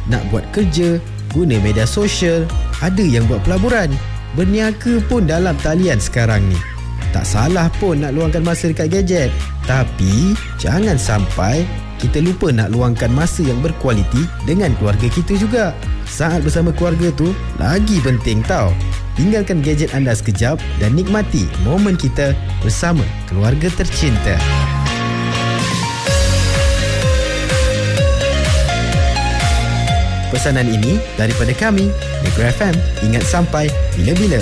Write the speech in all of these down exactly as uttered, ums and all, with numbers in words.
nak buat kerja, guna media sosial, ada yang buat pelaburan. Berniaga pun dalam talian sekarang ni. Tak salah pun nak luangkan masa dekat gadget. Tapi, jangan sampai kita lupa nak luangkan masa yang berkualiti dengan keluarga kita juga. Saat bersama keluarga tu lagi penting tau. Tinggalkan gadget anda sekejap dan nikmati momen kita bersama keluarga tercinta. Pesanan ini daripada kami, Negeri F M. Ingat sampai bila-bila.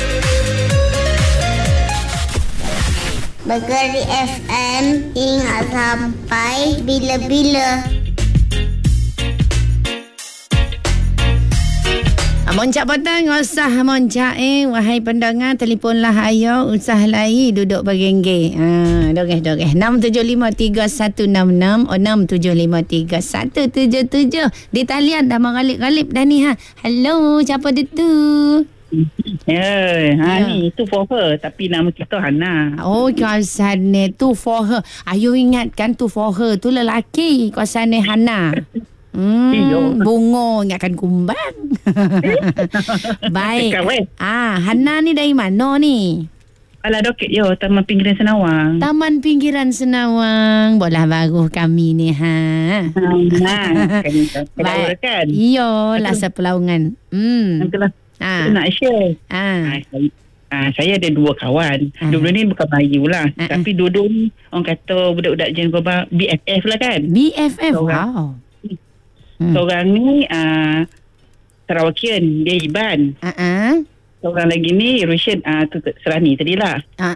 Negeri F M, ingat sampai bila-bila. Moncak petang, usah moncak eh. Wahai pendengar, telefonlah ayo. Usah lagi duduk bergengge. Ha, doreh-doreh. enam tujuh lima tiga satu enam enam oh, enam tujuh lima tiga satu tujuh tujuh. Di talian dah mengalip-galip dah ni ha. Hello, siapa dia tu? Ya, ha Ya. ni tu for her tapi nama kita Hana. Oh, kawasan ni tu for her. Ayo ingatkan tu for her tu lelaki. Kawasan ni Hana. Hmm, bunga ingatkan kumbang. Baik. Ah, Hana ni dari mana ni? Alah doket yo, Taman Pinggiran Senawang. Taman Pinggiran Senawang. Bola baru kami ni ha. Ha, Baik. kan. Iyo, lah sepelaungan. Hmm. Itulah. Ah. Kita nak share. Ah. Ha, saya, ha, saya ada dua kawan. Ah. Dua-dua ni bukan Melayu lah. Ah, ah. Tapi dua-dua ni orang kata budak-budak Jen Gobang B F F lah kan. B F F. Seorang. Wow. Hmm. Seorang ni uh, Sarawakian, dia Iban. Ah ah. Seorang lagi ni Rusian, uh, tu Serani tadilah. Ah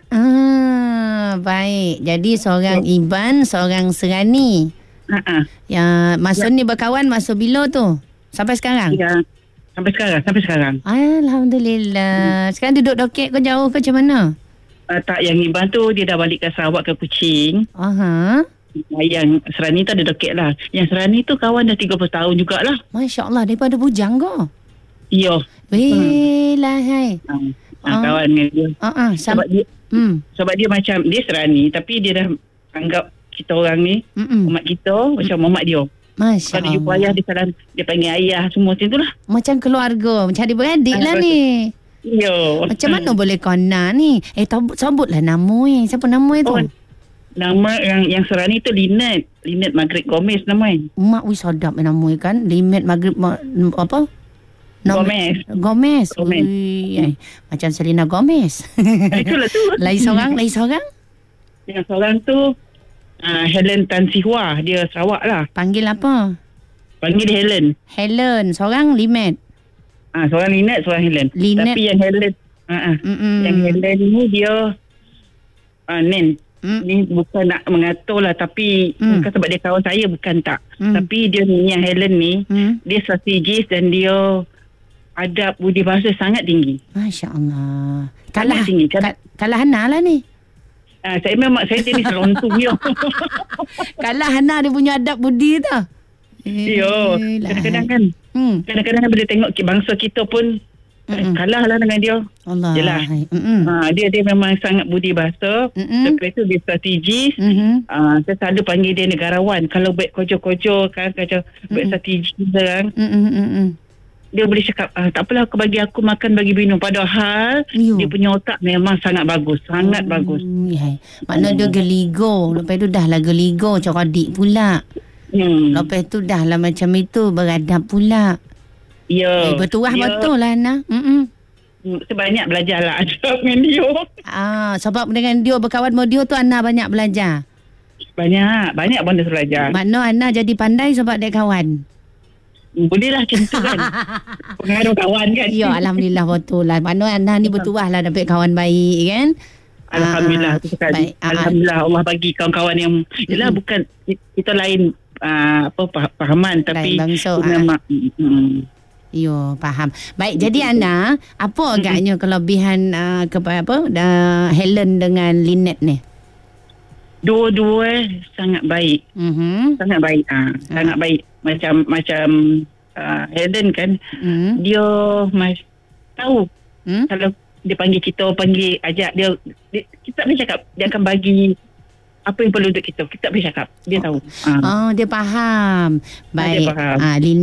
ah. Baik. Jadi seorang Iban, seorang Serani. Ha ah. Ya, masa Ya. ni berkawan masa bila tu? Sampai sekarang? Ya. Sampai sekarang, sampai sekarang. Alhamdulillah. Sekarang duduk doket ke jauh ke macam mana? Uh, tak, yang Iban tu dia dah balik ke Sarawak ke Kuching. Aha. Yang Serani tu ada doket lah. Yang Serani tu kawan dah tiga puluh tahun jugalah. Masya Allah, daripada bujang ke? Ya. Belah hai. Ha, ha, Ah. kawan dengan dia. Ah ah. Sebab Sam- dia hmm. sebab dia macam dia Serani tapi dia dah anggap kita orang ni Mm-mm. umat kita macam mamak dia. Masya Kalau jumpa Allah. ayah dia salam, dia panggil ayah semua macam tu lah. Macam keluarga, macam adik-beradik Ah, lah betul. ni. Ya. Macam mana boleh kona ni? Eh, tabut sebutlah nama ni. Siapa nama itu? Oh, nama yang yang Serani tu Linet. Linet Margaret Gomez namanya. Mak wis sedap nama ni kan. Limet Maghrib ma, apa? Nama- Gomez. Gomez. Gomez. Ui, eh, macam Selena Gomez. Itulah tu. Lain seorang, lain seorang. Yang seorang tu uh, Helen Tan Sihwa. Dia Sarawak lah. Panggil apa? Panggil dia Helen. Helen. Seorang Limet. Ah, seorang Linet, seorang Helen. Linet. Tapi yang Helen, uh, uh, Mm-mm. yang Helen ni dia uh, Nen. Mm. Ni bukan nak mengatur lah, tapi Mm. bukan sebab dia kawan saya, bukan tak. Mm. Tapi dia ni, yang Helen ni, Mm. dia strategis dan dia adab budi bahasa sangat tinggi. Masya Allah. Kalah, Sangat tinggi. Kan? ka- kalah Hana lah ni. Uh, saya memang, saya jenis selontung dia. Kalah Hana dia punya adab budi tu. Yo, Eh, kadang-kadang kan, Hmm. kadang-kadang bila tengok ki- bangsa kita pun eh, Mm-mm. kalah lah dengan dia. Allah. Yelah. Mm-mm. Ha, dia dia memang sangat budi bahasa. Mm-mm. Lepas tu dia strategis. Mhm. Uh, saya selalu panggil dia negarawan. Kalau baik kojo-kojo kan, macam baik strategi kan, Mm-mm. Mm-mm. dia boleh cakap, ah, tak apalah aku bagi aku makan, bagi minum. Padahal Yo. dia punya otak memang sangat bagus. Sangat bagus. Hmm, ya. Makna dia geligo. Lepas tu dah lah geligo corodik pula. Hmm. Lepas tu dah lah macam itu beradab pula. Ya. Eh, bertuah Dia- betul lah Hana. Mm-mm. Hmm, Sebanyak belajar lah adab dengan dia. Ah, sebab dengan dia berkawan dengan dia tu Hana banyak belajar. Banyak. Banyak pun dia belajar. Makna Hana jadi pandai sebab dia kawan. Boleh lah macam tu kan. Pengaruh kawan kan. Ya, Alhamdulillah betul lah. Makna Hana ni bertuah lah dapat kawan baik kan. Alhamdulillah. Ah, tu sekali. baik. Ah, Alhamdulillah Allah bagi kawan-kawan yang yelah, bukan kita lain uh, apa fah- fahaman tapi Lain bangsa, dia ah. memang hmm, Yo, faham. Baik, jadi Ana, apa agaknya kelebihan uh, kepada apa uh, Helen dengan Linet ni? dua-dua sangat baik. Mhm. Sangat baik. Ah, sangat baik. Macam macam uh, Helen kan, Mhm. dia mas tahu Hmm? kalau dia panggil kita, panggil ajak dia, dia kita tak boleh cakap, dia akan bagi apa yang perlu untuk kita. Kita tak boleh cakap. Dia tahu. Ah. Oh, dia faham. Ah, dia Baik. faham. Ah, Linet